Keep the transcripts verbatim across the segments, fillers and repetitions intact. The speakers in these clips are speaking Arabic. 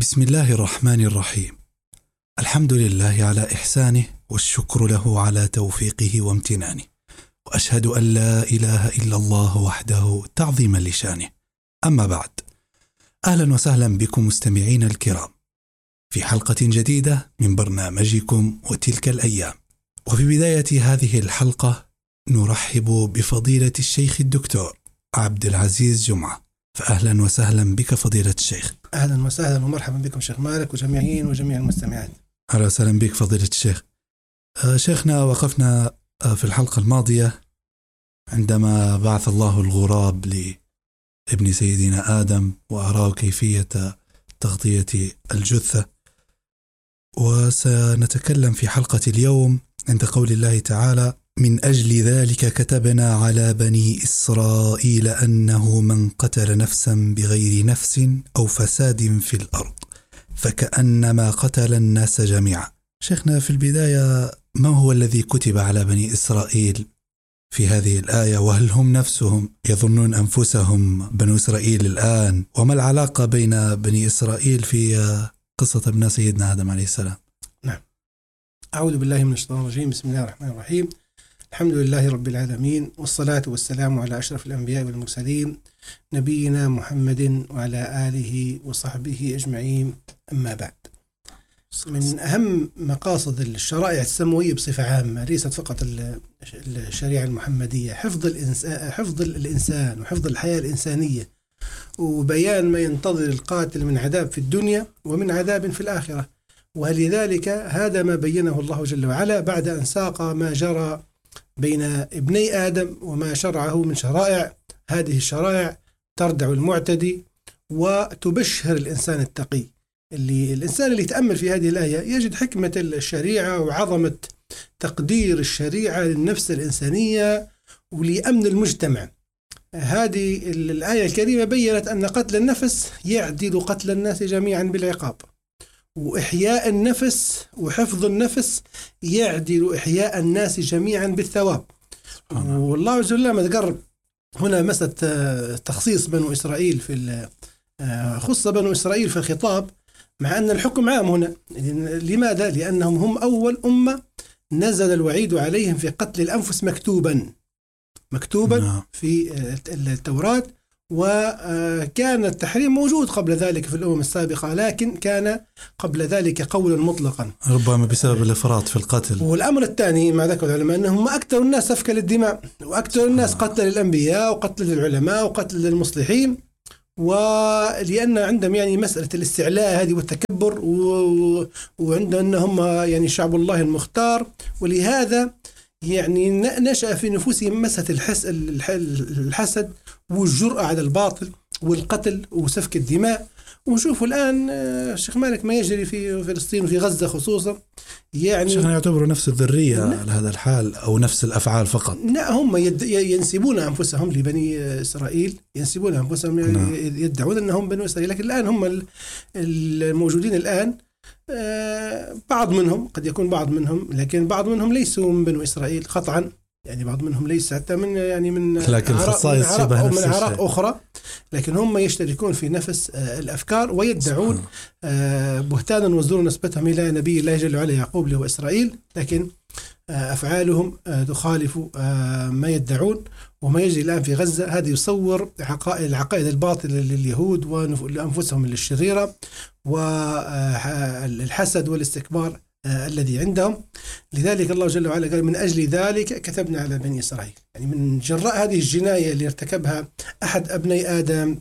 بسم الله الرحمن الرحيم. الحمد لله على إحسانه والشكر له على توفيقه وامتنانه، وأشهد أن لا إله إلا الله وحده تعظيما لشانه. أما بعد، أهلا وسهلا بكم مستمعين الكرام في حلقة جديدة من برنامجكم وتلك الأيام. وفي بداية هذه الحلقة نرحب بفضيلة الشيخ الدكتور عبد العزيز جمعة، فأهلا وسهلا بك فضيلة الشيخ. أهلا وسهلا ومرحبا بكم شيخ مالك وجميعين وجميع المستمعين. أهلا وسهلا بك فضيلة الشيخ. آه شيخنا، وقفنا آه في الحلقة الماضية عندما بعث الله الغراب لابن سيدنا آدم وأراه كيفية تغطية الجثة، وسنتكلم في حلقة اليوم عند قول الله تعالى: من أجل ذلك كتبنا على بني إسرائيل أنه من قتل نفسا بغير نفس أو فساد في الأرض فكأنما قتل الناس جميعا. شيخنا، في البداية ما هو الذي كتب على بني إسرائيل في هذه الآية؟ وهل هم نفسهم يظنون أنفسهم بنو إسرائيل الآن؟ وما العلاقة بين بني إسرائيل في قصة ابن سيدنا آدم عليه السلام؟ نعم، أعوذ بالله من الشيطان الرجيم. بسم الله الرحمن الرحيم. الحمد لله رب العالمين، والصلاة والسلام على أشرف الأنبياء والمرسلين نبينا محمد وعلى آله وصحبه أجمعين. أما بعد، من أهم مقاصد الشرائع السماوية بصفة عامة، ليست فقط الشريعة المحمدية، حفظ الإنسان حفظ الإنسان وحفظ الحياة الإنسانية، وبيان ما ينتظر القاتل من عذاب في الدنيا ومن عذاب في الآخرة. ولذلك هذا ما بينه الله جل وعلا بعد أن ساق ما جرى بين ابني آدم وما شرعه من شرائع. هذه الشرائع تردع المعتدي وتبشر الإنسان التقي. اللي الإنسان اللي يتأمل في هذه الآية يجد حكمة الشريعة وعظمة تقدير الشريعة للنفس الإنسانية ولأمن المجتمع. هذه الآية الكريمة بيّنت أن قتل النفس يعدل قتل الناس جميعا بالعقاب، وإحياء النفس وحفظ النفس يعدل إحياء الناس جميعا بالثواب. والله عز وجل ما ذكر هنا مسألة تخصيص بنو إسرائيل في خص بنو إسرائيل في الخطاب، مع أن الحكم عام هنا. لماذا؟ لأنهم هم أول أمة نزل الوعيد عليهم في قتل الأنفس مكتوبا مكتوبا في التوراة، وكان التحريم موجود قبل ذلك في الأمم السابقة، لكن كان قبل ذلك قولا مطلقا، ربما بسبب الإفراط في القتل. والأمر الثاني ما ذكر العلماء أنهم أكثر الناس سفكا للدماء، وأكثر الناس قتل للأنبياء وقتل للعلماء وقتل للمصلحين. ولأن عندهم يعني مسألة الاستعلاء هذه والتكبر، وعندهم أنهم يعني شعب الله المختار، ولهذا يعني نشأ في نفوسهم مسألة الحس الحسد والجرأة على الباطل والقتل وسفك الدماء. ونشوفوا الآن الشيخ مالك ما يجري في فلسطين وفي غزة خصوصا، يعني شيخنا يعتبروا نفس الذرية على هذا الحال أو نفس الأفعال فقط. لا، هم ينسبون أنفسهم لبني إسرائيل، ينسبون أنفسهم يعني يدعون أنهم بنو إسرائيل، لكن الآن هم الموجودين الآن بعض منهم، قد يكون بعض منهم، لكن بعض منهم ليسوا من بنو إسرائيل قطعا. يعني بعض منهم ليس حتى من يعني من لكن خصائص شبه نفس من أعراق أخرى، لكن هم يشتركون في نفس الأفكار ويدعون بهتانا وزورا نسبتهم إلى نبي الله جل وعلا يعقوب له إسرائيل، لكن أفعالهم تخالف ما يدعون. وما يجري الآن في غزة هذا يصور العقائد الباطلة لليهود ولأنفسهم الشريرة والحسد والاستكبار الذي عندهم. لذلك الله جل وعلا قال: من أجل ذلك كتبنا على بني إسرائيل. يعني من جراء هذه الجناية اللي ارتكبها أحد أبني آدم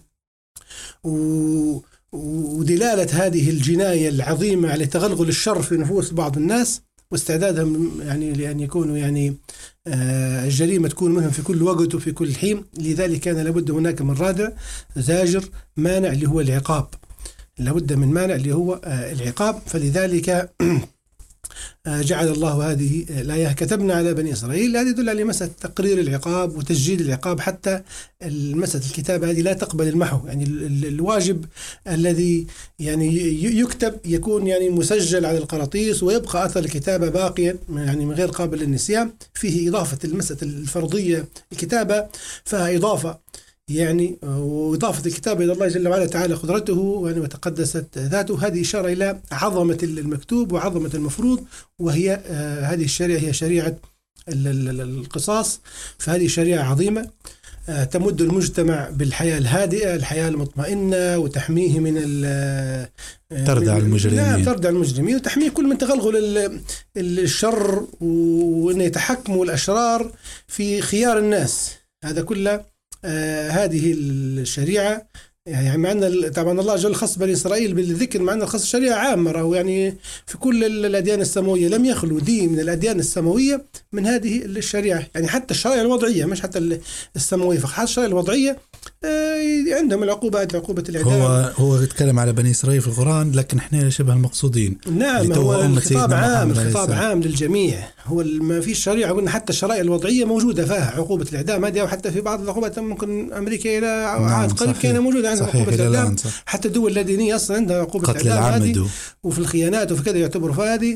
ودلالة هذه الجناية العظيمة على تغلغل الشر في نفوس بعض الناس واستعدادهم يعني لأن يكونوا يعني الجريمة تكون منهم في كل وقت وفي كل حين. لذلك كان لابد هناك من رادع زاجر مانع اللي هو العقاب، لابد من مانع اللي هو العقاب. فلذلك جعل الله هذه الآية كتبنا على بني إسرائيل. هذه يدل على مسألة تقرير العقاب وتسجيل العقاب، حتى مسألة الكتابة هذه لا تقبل المحو. يعني الواجب الذي يعني يكتب يكون يعني مسجل على القراطيس ويبقى أثر الكتابة باقيا يعني من غير قابل للنسيان. فيه إضافة المسألة الفرضية الكتابة، فإضافة يعني وإضافة الكتاب إلى الله جل وعلا تعالى قدرته يعني وتقدست ذاته، هذه إشارة إلى عظمة المكتوب وعظمة المفروض، وهي آه هذه الشريعة هي شريعة القصاص. فهذه شريعة عظيمة آه تمد المجتمع بالحياة الهادئة، الحياة المطمئنة، وتحميه من تردع المجرمين تردع المجرمين وتحميه كل من تغلغل الشر، وأن يتحكموا الأشرار في خيار الناس. هذا كله آه هذه الشريعة يعني مع أن طبعا الله جل خص بني إسرائيل بالذكر، مع أن خص شريعة عامة، ويعني في كل الأديان السماوية لم يخلو دين من الأديان السماوية من هذه الشريعة. يعني حتى الشرائع الوضعية مش حتى السماوية فقط، الشرائع الوضعية عندهم العقوبات، عقوبة الإعدام. هو هو يتكلم على بني إسرائيل في القرآن، لكن إحنا شبه المقصودين. نعم، هو الخطاب عام، الخطاب عام للجميع. هو ما فيش شريعة قلنا حتى الشرائع الوضعية موجودة فيها عقوبة الإعدام هذه، وحتى في بعض العقوبات ممكن أمريكا إلى عهد قريب كانت موجودة عندها عقوبة الإعدام. حتى الدول اللادينية أصلا عندها عقوبة الإعدام هذه، وفي الخيانات وفي كذا يعتبروا فهذه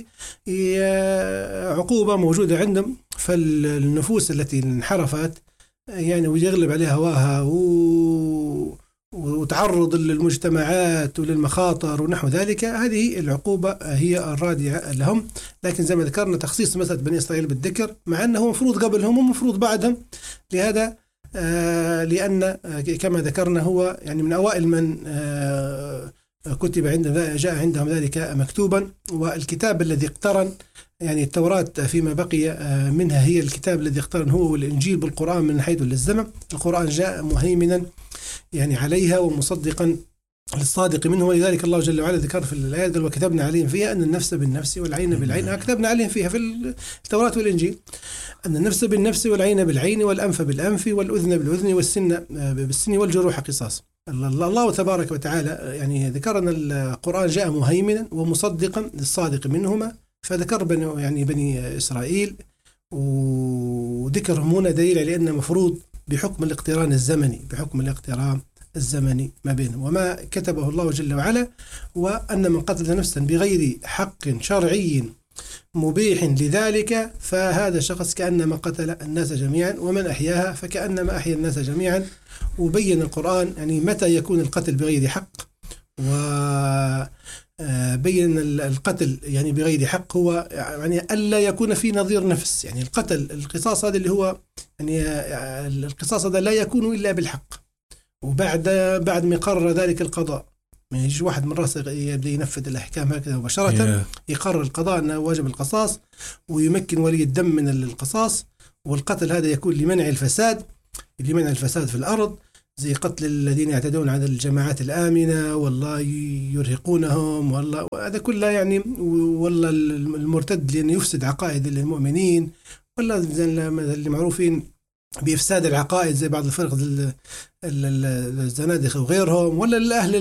عقوبة موجودة عندهم. فالنفوس التي انحرفت يعني ويغلب عليها هواها و... وتعرض للمجتمعات وللمخاطر ونحو ذلك، هذه العقوبة هي الرادعة لهم. لكن زي ما ذكرنا تخصيص مسألة بني إسرائيل بالذكر، مع أنه مفروض قبلهم ومفروض بعدهم، لهذا آه لأن آه كما ذكرنا هو يعني من أوائل من آه كتب عندهم، جاء عندهم ذلك مكتوبا. والكتاب الذي اقترن يعني التوراة فيما بقي منها هي الكتاب الذي اقترن هو والإنجيل بالقرآن من حيث للزمن. القرآن جاء مهيمنا يعني عليها ومصدقا للصادق منه، ولذلك الله جل وعلا ذكر في الآيات قال وكتبنا عليهم فيها أن النفس بالنفس والعين بالعين. كتبنا عليهم فيها في التوراة والإنجيل أن النفس بالنفس والعين بالعين والأنف بالأنف والأذن بالأذن والسن بالسن والجروح قصاص. الله تبارك وتعالى يعني ذكر أن القرآن جاء مهيمنا ومصدقا للصادق منهما، فذكر بني يعني بني إسرائيل وذكرهم هنا دليل على أن مفروض بحكم الاقتران الزمني بحكم الاقتران الزمني ما بينهم. وما كتبه الله جل وعلا وأن من قتل نفسا بغير حق شرعي مبيح لذلك فهذا شخص كأنما قتل الناس جميعا، ومن أحياها فكأنما أحيا الناس جميعا. وبين القرآن يعني متى يكون القتل بغير حق، وبين القتل يعني بغير حق هو يعني ألا يكون في نظير نفس. يعني القتل القصاص هذا اللي هو يعني القصاص هذا لا يكون إلا بالحق، وبعد بعد ما يقرر ذلك القضاء ما يجيش واحد من راسه يبدأ ينفذ الأحكام هكذا مباشرة. yeah. يقرر القضاء أنه واجب القصاص ويمكن ولي الدم من القصاص. والقتل هذا يكون لمنع الفساد لمنع الفساد في الأرض، زي قتل الذين يعتدون على الجماعات الآمنة والله يرهقونهم والله هذا كله يعني، والله المرتد لأنه يفسد عقائد المؤمنين، ولا اللي معروفين بإفساد العقائد زي بعض الفرق الزنادقة وغيرهم، ولا الأهل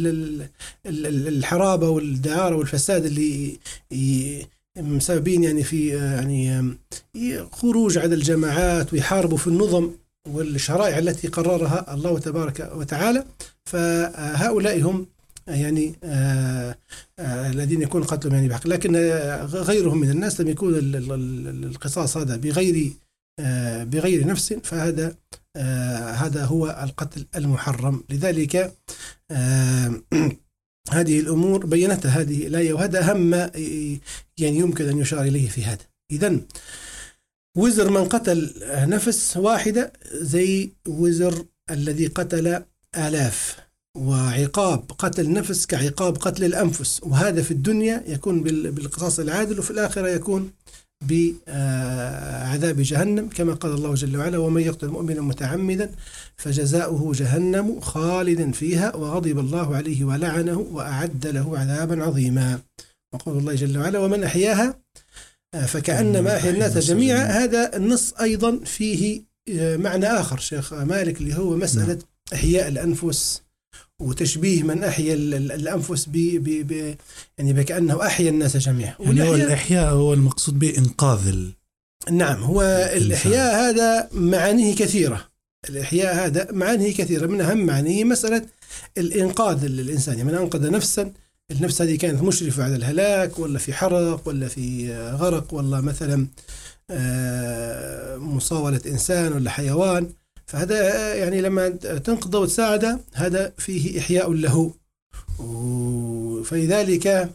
الحرابة والدعارة والفساد اللي مسببين يعني في يعني خروج على الجماعات ويحاربوا في النظم والشرائع التي قررها الله تبارك وتعالى. فهؤلاء هم يعني آه آه الذين يكون قتلهم يعني بحق، لكن غيرهم من الناس لم يكون القصاص هذا بغير آه بغير نفس، فهذا آه هذا هو القتل المحرم. لذلك آه هذه الأمور بينتها هذه الآية، وهذا أهم ما يعني يمكن أن يشار إليه في هذا. إذن وزر من قتل نفس واحدة زي وزر الذي قتل آلاف، وعقاب قتل نفس كعقاب قتل الأنفس، وهذا في الدنيا يكون بالقصاص العادل، وفي الآخرة يكون بعذاب جهنم كما قال الله جل وعلا ومن يقتل مؤمنا متعمدا فجزاؤه جهنم خالدا فيها وغضب الله عليه ولعنه وأعد له عذابا عظيما. وقول الله جل وعلا ومن أحياها فكأنما أحيا الناس جميعا. هذا النص أيضا فيه معنى آخر شيخ مالك اللي هو مسألة إحياء الأنفس، وتشبيه من أحيا الأنفس ب ب يعني بكأنه أحيا الناس جميعا. يعني هو الإحياء هو المقصود به إنقاذ. نعم، هو الإحياء هذا معانيه كثيرة. الإحياء هذا معانيه كثيرة، من أهم معانيه مسألة الإنقاذ للإنسان. يعني من أنقذ نفسا، النفس هذه كانت مشرفة على الهلاك ولا في حرق ولا في غرق ولا مثلا مصاولة إنسان ولا حيوان، فهذا يعني لما تنقذه وتساعده هذا فيه إحياء له. فلذلك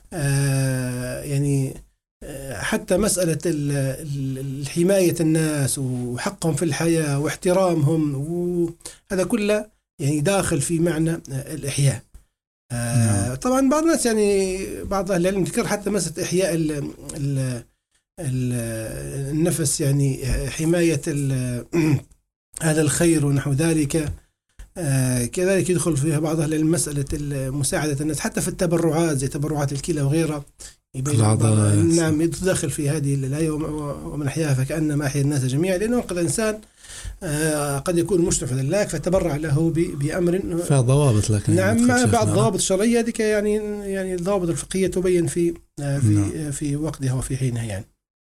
يعني حتى مسألة الحماية الناس وحقهم في الحياة واحترامهم وهذا كله يعني داخل في معنى الإحياء. نعم. طبعا بعض الناس يعني بعض أهل العلم ذكر حتى مسألة إحياء ال ال النفس، يعني حماية هذا الخير ونحو ذلك. آه كذلك يدخل فيها بعض أهل العلم مسألة مساعدة الناس حتى في التبرعات زي تبرعات الكلى وغيرها. نعم يدخل في هذه الآية ومن أحياها فكأنما أحيا الناس جميعا، لأنه قد الإنسان آه قد يكون مشرف لله فتبرع له بأمر فيها ضوابط، لكن نعم مع بعض الضوابط الشرعية ذيك يعني يعني الضوابط الفقهية تبين في آه في نعم. في وقتها وفي حينها يعني.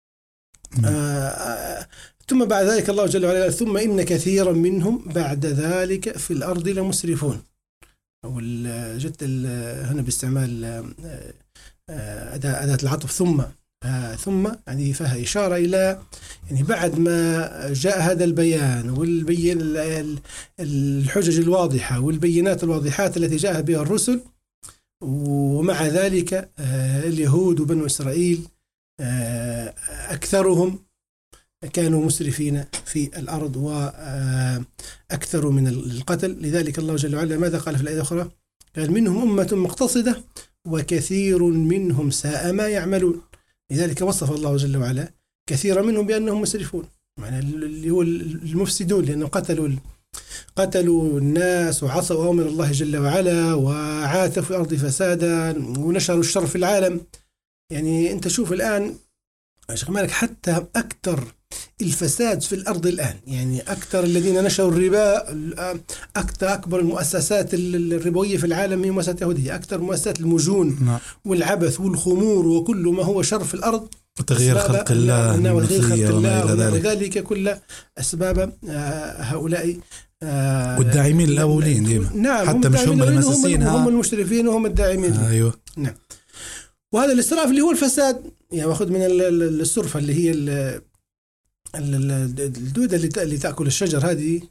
آه ثم بعد ذلك الله جل وعلا ثم إن كثيرا منهم بعد ذلك في الأرض لمسرفون. وجدت هنا باستعمال أداة أداة العطف ثم ثم يعني فيها إشارة إلى يعني بعد ما جاء هذا البيان والبين الحجج الواضحة والبينات الواضحات التي جاء بها الرسل، ومع ذلك اليهود وبنو إسرائيل أكثرهم كانوا مسرفين في الأرض وأكثر من القتل. لذلك الله جل وعلا ماذا قال في الآية الأخرى؟ قال منهم أمة مقتصدة وكثير منهم ساء ما يعملون. لذلك وصف الله جل وعلا كثير منهم بأنهم مسرفون، معنى اللي هو المفسدون، لأنهم قتلوا قتلوا الناس وعصوا أوامر الله جل وعلا وعاثوا في الأرض فسادا ونشروا الشر في العالم. يعني أنت شوف الآن شيخ مالك حتى أكثر الفساد في الأرض الآن، يعني أكثر الذين نشروا الربا، أكثر أكبر المؤسسات الربوية في العالم هي مؤسسات يهودية، أكثر مؤسسات المجون والعبث والخمور وكل ما هو شر في الأرض وتغيير خلق الله وتغيير خلق الله وذلك كل أسباب هؤلاء والداعمين الأولين ديما. نعم حتى مش هم المؤسسين، هم المشرفين وهم الداعمين. أيوه نعم. وهذا الإسراف اللي هو الفساد، يعني واخذ من السرفة اللي هي الدودة اللي تأكل الشجر هذه.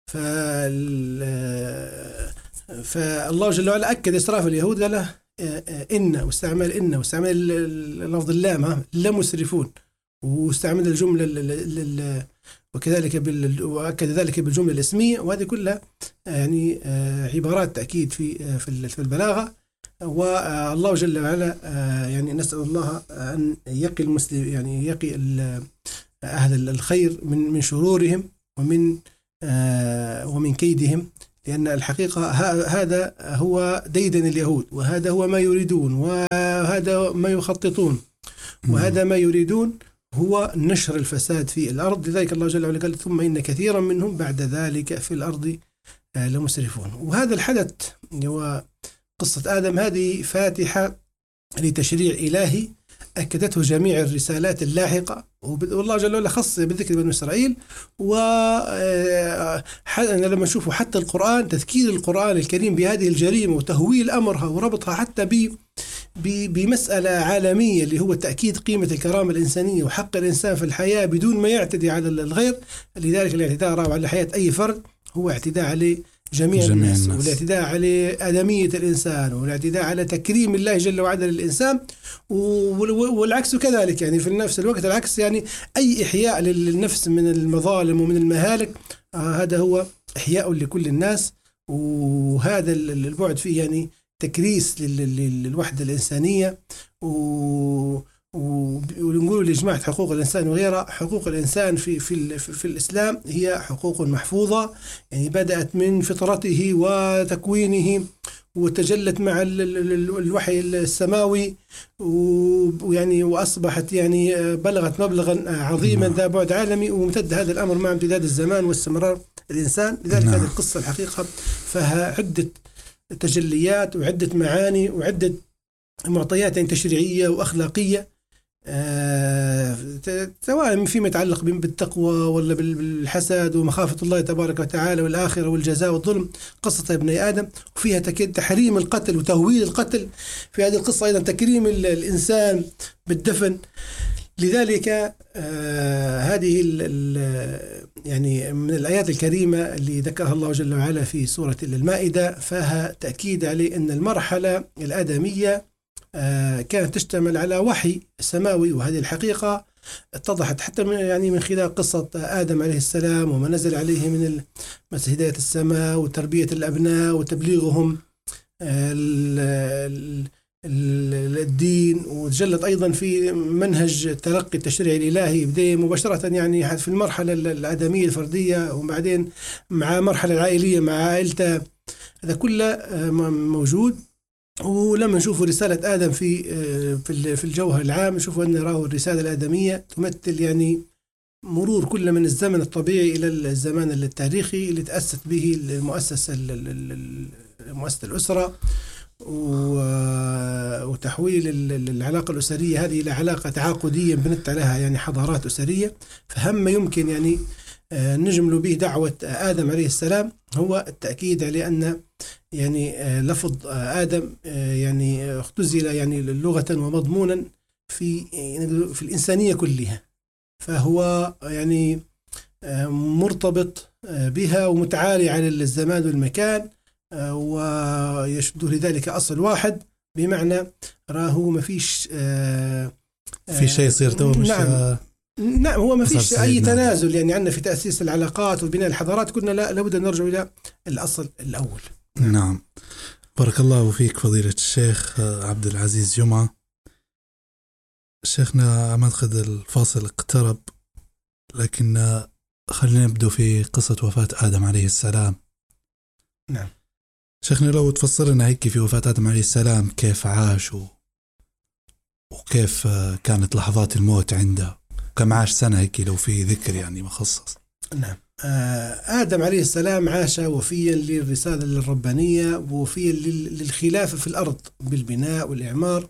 فالله جل وعلا أكد إسراف اليهود، قال إن واستعمل إن واستعمل لفظ اللام لمسرفون، واستعمل الجملة وكذلك وأكد ذلك بالجملة الاسمية، وهذه كلها يعني عبارات تأكيد في في البلاغة. والله جل وعلا يعني نسأل الله أن يقي المسلم، يعني يقي أهل الخير من من شرورهم ومن ومن كيدهم، لأن الحقيقة هذا هو ديدن اليهود، وهذا هو ما يريدون، وهذا ما يخططون، وهذا ما يريدون هو نشر الفساد في الأرض. لذلك الله جل وعلا قال ثم إن كثيرا منهم بعد ذلك في الأرض لمسرفون. وهذا الحدث هو قصة آدم، هذه فاتحة لتشريع إلهي أكدته جميع الرسالات اللاحقة، والله جل وعلا خص بذكر بني إسرائيل. ولما نشوفوا حتى القرآن، تذكير القرآن الكريم بهذه الجريمة وتهويل أمرها وربطها حتى ب بمسألة عالمية اللي هو تأكيد قيمة الكرامة الإنسانية وحق الإنسان في الحياة بدون ما يعتدي على الغير. لذلك الاعتداء على حياة أي فرد هو اعتداء عليه جميع, جميع الناس، الناس. والاعتداء على آدمية الإنسان، والاعتداء على تكريم الله جل وعلا للإنسان، والعكس كذلك. يعني في نفس الوقت العكس، يعني أي إحياء للنفس من المظالم ومن المهالك آه هذا هو إحياء لكل الناس. وهذا البعد فيه يعني تكريس للوحدة الإنسانية، و ونقول لجماعة حقوق الإنسان وغيرها. حقوق الإنسان في في في الإسلام هي حقوق محفوظة، يعني بدأت من فطرته وتكوينه وتجلت مع الوحي السماوي، ويعني وأصبحت يعني بلغت مبلغا عظيما ذا بعد عالمي، وامتد هذا الأمر مع امتداد الزمان واستمرار الإنسان. لذلك هذه القصة الحقيقة فيها عدة تجليات وعدة معاني وعدة معطيات تشريعية وأخلاقية، آه سواء فيما يتعلق بالتقوى ولا بالحسد ومخافة الله تبارك وتعالى والآخرة والجزاء والظلم، قصة ابن آدم. وفيها تحريم القتل وتهويل القتل. في هذه القصة أيضا تكريم الإنسان بالدفن، لذلك آه هذه ال ال يعني من الآيات الكريمة اللي ذكرها الله جل وعلا في سورة المائدة، فيها تأكيد على أن المرحلة الآدمية آه كانت تشتمل على وحي سماوي، وهذه الحقيقة اتضحت حتى من يعني من خلال قصة آدم عليه السلام وما نزل عليه من هداية السماء وتربية الأبناء وتبليغهم الدين، وتجلت أيضا في منهج تلقي التشريع الإلهي بدأ مباشرة يعني في المرحلة الآدمية الفردية، وبعدين مع مرحلة العائلية مع عائلته، هذا كله موجود. ولما نشوف رسالة آدم في في الجوهر العام نشوف أن نراه الرسالة الآدمية تمثل يعني مرور كل من الزمن الطبيعي إلى الزمان التاريخي اللي تأسست به المؤسسة مؤسسة الأسرة، وتحويل العلاقة الأسرية هذه إلى علاقة تعاقدية بنت عليها يعني حضارات أسرية. فهم يمكن يعني نجمل به دعوة آدم عليه السلام هو التأكيد على أن يعني لفظ آدم يعني اختزل يعني لغة ومضمونا في في الإنسانية كلها، فهو يعني مرتبط بها ومتعالي على الزمان والمكان، ويشبه لذلك أصل واحد، بمعنى راهو ما فيش في شيء يصير تو مش نعم نعم هو ما فيش أي تنازل يعني عندنا في تأسيس العلاقات وبناء الحضارات، كنا لا لابد أن نرجع إلى الأصل الأول. نعم. بارك الله فيك فضيلة الشيخ عبد العزيز جمعة. شيخنا مدخل الفاصل اقترب، لكن خلينا نبدأ في قصة وفاة آدم عليه السلام. نعم شيخنا لو تفسر لنا هيك في وفاة آدم عليه السلام كيف عاش و... وكيف كانت لحظات الموت عنده، كم عاش سنة هيك لو في ذكر يعني مخصص. نعم آدم عليه السلام عاش وفيا للرسالة الربانية ووفيا للخلافة في الأرض بالبناء والإعمار،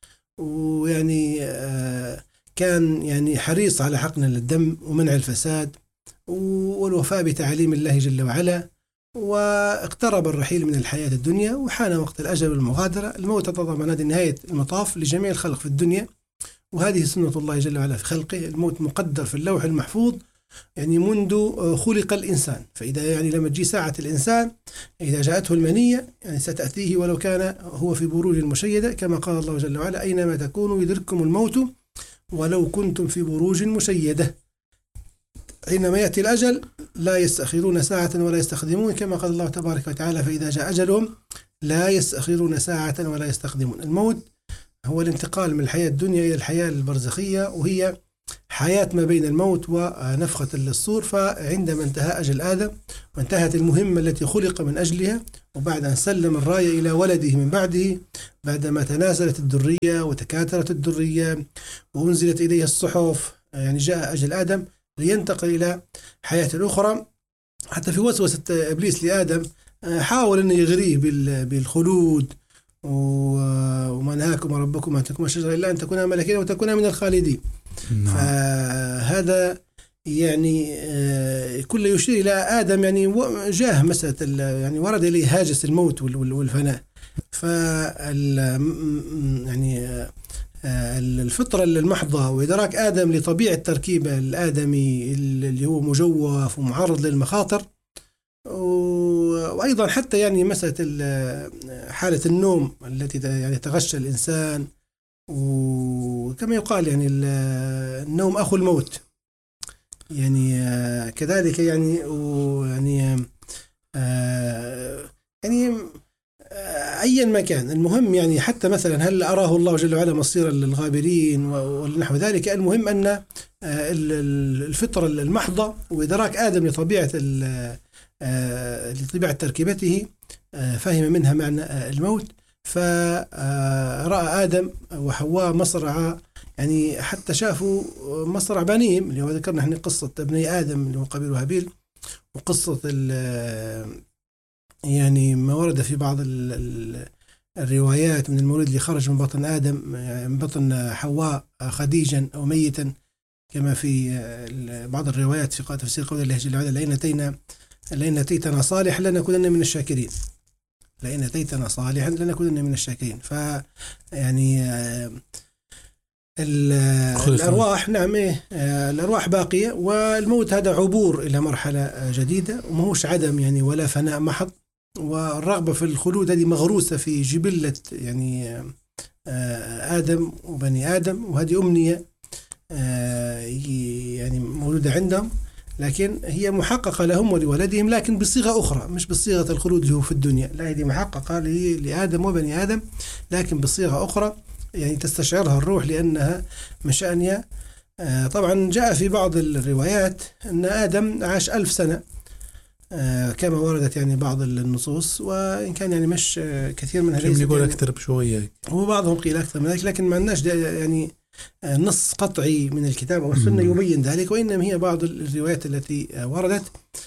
ويعني كان يعني حريص على حقن الدم ومنع الفساد والوفاء بتعاليم الله جل وعلا، واقترب الرحيل من الحياة الدنيا وحان وقت الأجل والمغادرة. الموت تضمن نهاية المطاف لجميع الخلق في الدنيا، وهذه سنة الله جل وعلا في خلقه. الموت مقدر في اللوح المحفوظ يعني منذ خلق الإنسان، فإذا يعني لما تجي ساعة الإنسان إذا جاءته المنية يعني ستأتيه ولو كان هو في بروج مشيدة، كما قال الله جل وعلا أينما تكونوا يدرككم الموت ولو كنتم في بروج مشيدة. حينما يأتي الأجل لا يستأخرون ساعة ولا يستقدمون، كما قال الله تبارك وتعالى فإذا جاء أجلهم لا يستأخرون ساعة ولا يستقدمون. الموت هو الانتقال من الحياة الدنيا إلى الحياة البرزخية، وهي حياة ما بين الموت ونفخة الصور. فعندما انتهى أجل آدم وانتهت المهمة التي خلق من أجلها، وبعد أن سلم الراية إلى ولده من بعده، بعدما تناسلت الذرية وتكاثرت الذرية وأنزلت إليه الصحف، يعني جاء أجل آدم لينتقل إلى حياة أخرى. حتى في وسوسة إبليس لآدم حاول أن يغريه بالخلود، وما نهاكم ربكم أن تكونوا الشجرة إلا أن تكونا ملكين وتكونا من الخالدين. نعم. فهذا يعني كله يشير إلى آدم يعني جاه مسألة يعني ورد إليه هاجس الموت والفناء. فال يعني الفطرة المحضة وإدراك آدم لطبيعة تركيب الآدمي اللي هو مجوف ومعرض للمخاطر، وأيضا حتى يعني مسألة حالة النوم التي يعني تغشى الإنسان، وكما يقال يعني النوم أخو الموت، يعني كذلك يعني ويعني يعني أيا ما كان. المهم يعني حتى مثلا هل أراه الله جل وعلا مصيرا للغابرين ونحو ذلك، المهم أن الفطرة المحضة وإدراك آدم لطبيعة لطبيعة تركيبته فهم منها معنى الموت، فرأى آدم وحواء مصرع يعني حتى شافوا مصرع بنيهم، اللي هو ذكرنا احنا قصة ابني آدم اللي هو قابيل وهابيل، وقصة يعني ما ورد في بعض الروايات من المولود اللي خرج من بطن آدم من بطن حواء خديجا أو ميتا، كما في بعض الروايات في تفسير قول الله جل وعلا لئن أتينا لئن أتيتنا صالحا لنكونن من الشاكرين، لئن أتيتنا صالحا لنكونن من الشاكرين. ف يعني الأرواح نعم إيه الأرواح باقية، والموت هذا عبور إلى مرحلة جديدة ومهوش عدم يعني ولا فناء محض. والرغبة في الخلود هذه مغروسة في جبلة يعني آدم وبني آدم، وهذه أمنية يعني مولودة عندهم، لكن هي محققة لهم ولولدهم، لكن بصيغة أخرى مش بصيغة الخلود اللي هو في الدنيا، لا هذه محققة لآدم وبني آدم لكن بصيغة أخرى يعني تستشعرها الروح لأنها مشأنية. طبعا جاء في بعض الروايات أن آدم عاش ألف سنة كما وردت يعني بعض النصوص، وإن كان يعني مش كثير منها ليس يقول يعني أكثر بشوية، وبعضهم قيل أكثر من ذلك، لكن ما لناش يعني نص قطعي من الكتاب أو السنة يبين ذلك، وإنما هي بعض الروايات التي وردت.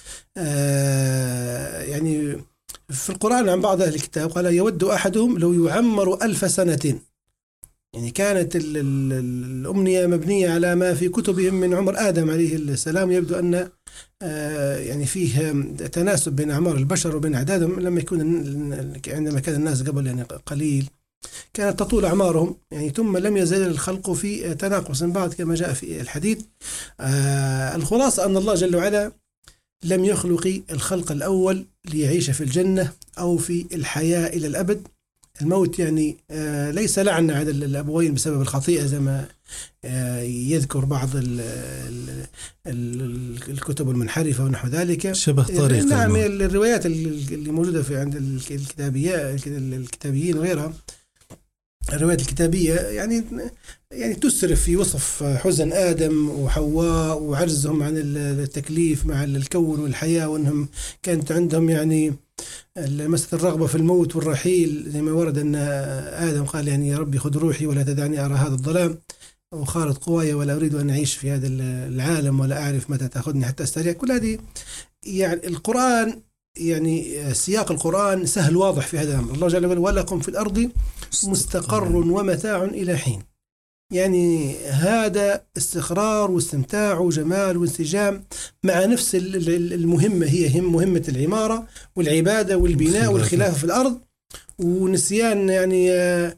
يعني في القرآن عن بعض أهل الكتاب قال يود أحدهم لو يعمر ألف سنة، يعني كانت الأمنية مبنية على ما في كتبهم من عمر آدم عليه السلام. يبدو أن يعني فيه تناسب بين أعمار البشر وبين أعدادهم، لما يكون عندما كان الناس قبل يعني قليل كانت تطول أعمارهم يعني، ثم لم يزل الخلق في تناقص بعد كما جاء في الحديث. الخلاصة أن الله جل وعلا لم يخلق الخلق الأول ليعيش في الجنة أو في الحياة إلى الأبد. الموت يعني آه ليس لعنة على الأبوين بسبب الخطيئة زي ما آه يذكر بعض ال ال ال الكتب المنحرفة ونحو ذلك، شبه طريق نعم الروايات اللي موجودة في عند الكتابيين وغيرها، الروايات الكتابية يعني يعني تسرف في وصف حزن آدم وحواء وعجزهم عن التكليف مع الكون والحياة، وأنهم كانت عندهم يعني مسألة الرغبة في الموت والرحيل، زي ما ورد أن آدم قال يعني يا ربي خذ روحي ولا تدعني أرى هذا الظلام، وخالط قواي ولا أريد أن أعيش في هذا العالم ولا أعرف متى تأخذني حتى أستريح. كل هذه يعني القرآن يعني سياق القرآن سهل واضح في هذا الأمر. الله جل وعلا ولكم في الأرض مستقر ومتاع إلى حين، يعني هذا استقرار واستمتاع وجمال وانسجام مع نفس المهمة، هي هم مهمة العمارة والعبادة والبناء والخلافة في الأرض، ونسيان يعني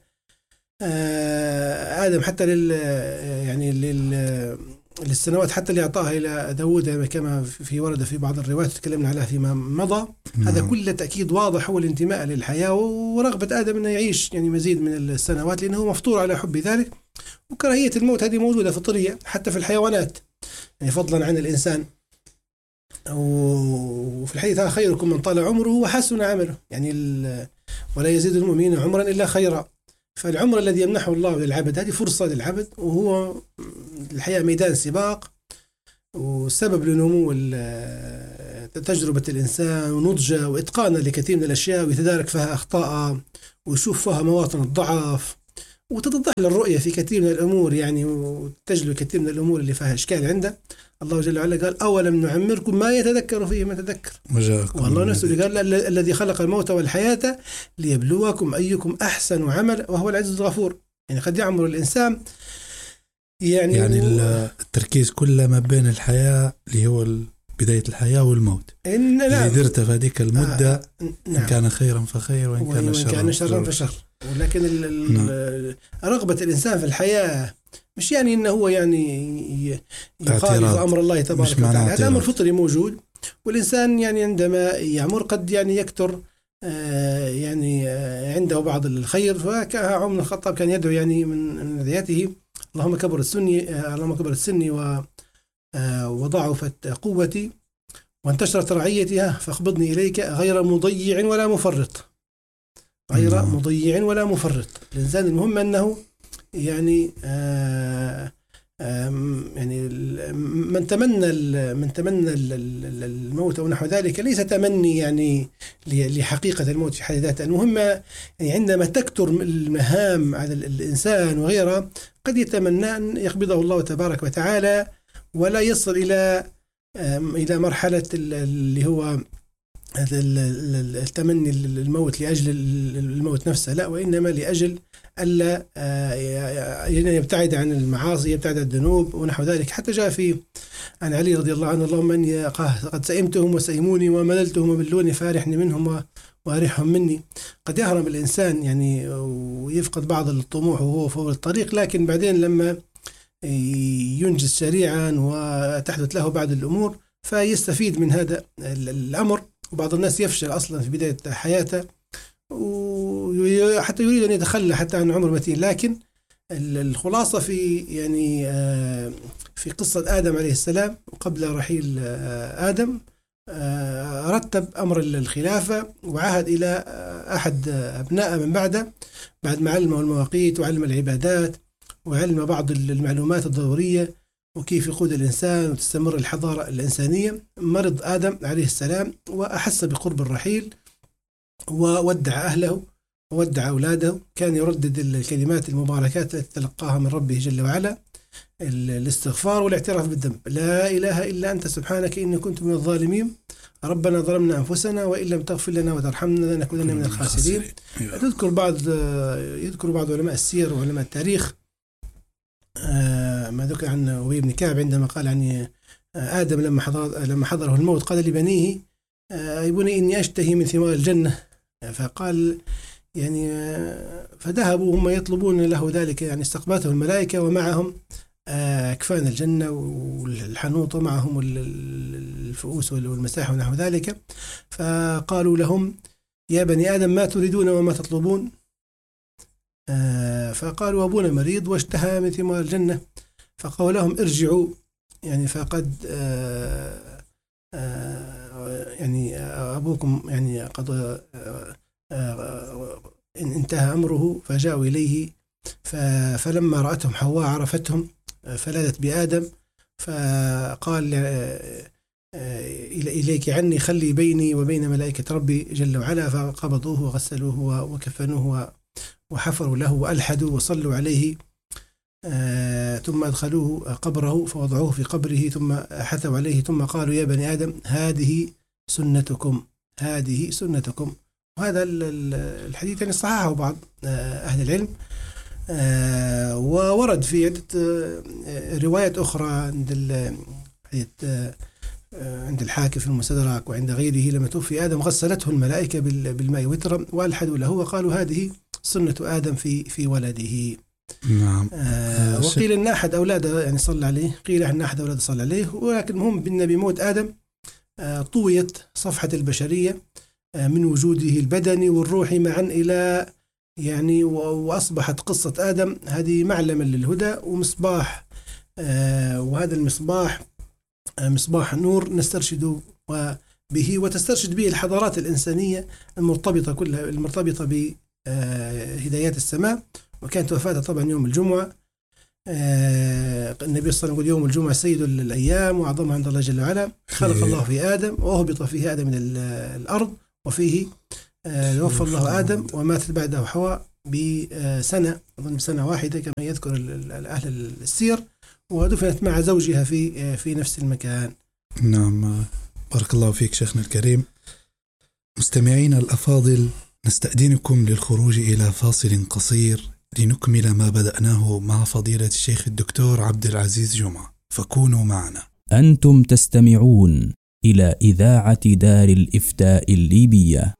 آدم حتى لل يعني لل للسنوات حتى اللي أعطاها إلى داود كما في ورد في بعض الروايات تكلمنا عليها فيما مضى. مم. هذا كله تأكيد واضح هو الانتماء للحياة ورغبة آدم أنه يعيش يعني مزيد من السنوات، لأنه مفطور على حب ذلك. وكراهية الموت هذه موجودة فطرية حتى في الحيوانات يعني فضلا عن الإنسان. وفي الحديث خيركم من طال عمره وحسن عمله، يعني ولا يزيد المؤمنين عمرا إلا خيرا. فالعمر الذي يمنحه الله للعبد هذه فرصة للعبد، وهو الحياة ميدان سباق وسبب لنمو تجربة الإنسان ونضجه وإتقانه لكثير من الأشياء، ويتدارك فيها أخطاء ويشوف فيها مواطن الضعف، وتتضح للرؤية في كثير من الأمور يعني، وتجلو كثير من الأمور اللي فيها إشكال عنده. الله جل وعلا قال أولم نعمركم ما يتذكر فيه من تذكر، والله نفسه اللي قال الذي خلق الموت والحياة ليبلوكم أيكم أحسن عمل وهو العزيز الغفور. يعني قد يعمر الإنسان يعني يعني التركيز كله ما بين الحياة اللي هو بداية الحياة والموت، إن نعم اللي درت في هذيك المدة آه نعم. إن كان خيرا فخير وإن كان شرا, كان شرا فشر. ولكن نعم. رغبة الإنسان في الحياة مش يعني إنه هو يعني يخالف أمر الله تبارك وتعالى، هذا أمر فطري موجود. والإنسان يعني عندما يعمر قد يعني يكتر آه يعني آه عنده بعض الخير. فعمر بن الخطاب كان يدعو يعني من ذاته اللهم كبر السني آه اللهم كبر السني و آه وضعفت قوتي وانتشرت رعيتها فاقبضني إليك غير مضيع ولا مفرط، غير نعم. مضيع ولا مفرط. الإنسان المهم أنه يعني آه آه يعني من تمنى من تمنى الموت ونحو ذلك ليس تمني يعني لحقيقة الموت في حد ذاته. المهم يعني عندما تكتر المهام على الإنسان وغيرها قد يتمنى أن يقبضه الله تبارك وتعالى ولا يصل إلى إلى مرحلة اللي هو التمني الموت لأجل الموت نفسه، لا، وإنما لأجل ألا يبتعد عن المعاصي، يبتعد عن الذنوب ونحو ذلك. حتى جاء في عن علي رضي الله عنه: اللهم أني قد سئمتهم وسئموني ومللتهم وملوني فارحني منهم وارحهم مني. قد يهرم الإنسان يعني ويفقد بعض الطموح وهو فوق الطريق، لكن بعدين لما ينجز سريعا وتحدث له بعض الأمور فيستفيد من هذا الأمر. وبعض الناس يفشل أصلا في بداية حياته وحتى يريد أن يتخلى حتى عن عمر متين. لكن الخلاصة في يعني في قصة آدم عليه السلام قبل رحيل آدم، رتب أمر الخلافة وعهد إلى أحد أبناء من بعده، بعد ما علم المواقيت وعلم العبادات وعلم بعض المعلومات الضرورية وكيف يقود الإنسان وتستمر الحضارة الإنسانية. مرض آدم عليه السلام وأحس بقرب الرحيل وودع أهله وودع أولاده. كان يردد الكلمات المباركات التي تلقاها من ربه جل وعلا: الاستغفار والاعتراف بالذنب، لا إله إلا أنت سبحانك إني كنت من الظالمين، ربنا ظلمنا أنفسنا وإن لم تغفر لنا وترحمنا لنكونن من الخاسرين. تذكر بعض يذكر بعض علماء السير وعلماء التاريخ ما ذكر عن أبي بن كعب عندما قال عن آدم لما حضر لما حضره الموت قال لبنيه: يا بني إني أشتهي من ثمار الجنة. فقال يعني فذهبوا هم يطلبون له ذلك، يعني استقبلته الملائكة ومعهم أكفان الجنة والحنوط ومعهم الفؤوس والمساح ونحو ذلك. فقالوا لهم: يا بني آدم ما تريدون وما تطلبون؟ فقالوا: أبونا مريض واشتهى من ثمار الجنة. فقالوا لهم: ارجعوا، يعني فقد يعني أبوكم يعني قد انتهى أمره. فجاءوا إليه فلما رأتهم حواء عرفتهم فلادت بآدم، فقال: إليك عني، خلي بيني وبين ملائكة ربي جل وعلا. فقبضوه وغسلوه وكفنوه وحفروا له وألحدوا وصلوا عليه، ثم أدخلوه قبره فوضعوه في قبره ثم حثوا عليه ثم قالوا: يا بني آدم هذه سنتكم، هذه سنتكم. وهذا الحديث يعني صححه بعض أهل العلم، وورد في عدة روايات أخرى عند عند الحاكم في المستدرك وعند غيره: لما توفي آدم غسلته الملائكة بالماء وترا وألحدوا له وقالوا: هذه سنة آدم في في ولده. نعم. آه وقيل أن أحد أولاده يعني صلى عليه، قيل أن أحد أولاده صلى عليه، ولكن هم بالنبي موت آدم آه طويت صفحة البشرية آه من وجوده البدني والروحي معا إلى يعني وأصبحت قصة آدم هذه معلما للهدى ومصباح، آه وهذا المصباح آه مصباح نور نسترشد به وتسترشد به الحضارات الإنسانية المرتبطة كلها المرتبطة بهدايات السماء. وكانت وفاته طبعا يوم الجمعة. آه النبي صلى الله عليه وسلم يقول: يوم الجمعة سيد الأيام وأعظمها عند الله جل وعلا، خلق الله فيه آدم وأهبط فيه آدم من الأرض، وفيه آه وفى الله آدم ومات بعده حواء بسنة، أظن بسنة واحدة كما يذكر أهل السير، ودفنت مع زوجها في في نفس المكان. نعم، بارك الله فيك شيخنا الكريم. مستمعين الأفاضل، نستأذنكم للخروج إلى فاصل قصير لنكمل ما بدأناه مع فضيلة الشيخ الدكتور عبد العزيز جمعة، فكونوا معنا. أنتم تستمعون إلى إذاعة دار الإفتاء الليبية.